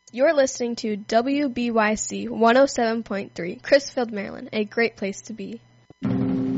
You're listening to WBYC 107.3, Crisfield, Maryland, a great place to be.